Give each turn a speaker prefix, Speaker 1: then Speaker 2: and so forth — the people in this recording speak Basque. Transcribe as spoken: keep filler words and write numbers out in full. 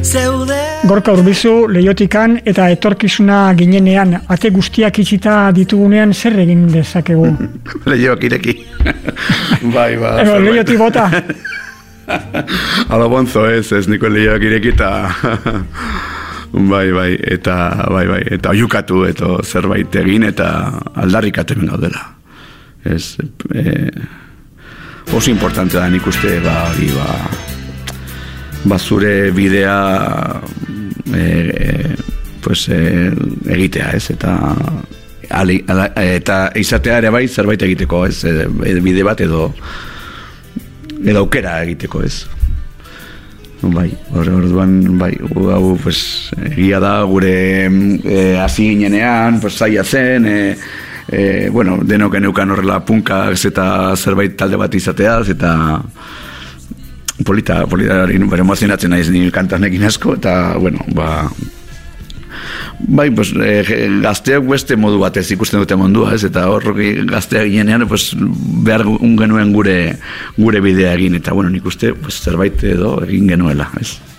Speaker 1: Gorka Urbizu, Leiotikan eta etorkizuna ginenean, ate guztiak itxita ditugunean zer egin dezakegu?
Speaker 2: Leioak ireki. Bai, ba.
Speaker 1: Ego, Leiotik bota.
Speaker 2: Alabonzo ez, ez niko leioak ireki eta... bai, bai, eta, bai, bai, eta oiukatu, eta zerbait egin, eta aldarrikaten gaudela. Ez, e, oso importante da nik uste, ba, hori, ba, ba zure bidea e, e, pues, e, egitea, ez, eta ali, ala, eta izatea ere bai zerbait egiteko, ez, e, bide bat edo edo aukera egiteko, ez. Bai, orduan, bai, hau, pues, egia da gure e, hasi ginenean, pues, zaila zen, e, e, bueno, denok eneukan horrela punkak eta zerbait talde bat izateaz, eta polita, polita, bere emozionatzen naiz ni kantanekin asko, eta, bueno, ba, bai, pues, e, gazteak beste modu batez ikusten dute mundua, ez, eta horroki gazteak ginenean, pues, behar genuen gure, gure bidea egin, eta, bueno, nik uste, pues, zerbait edo egin genuela, ez.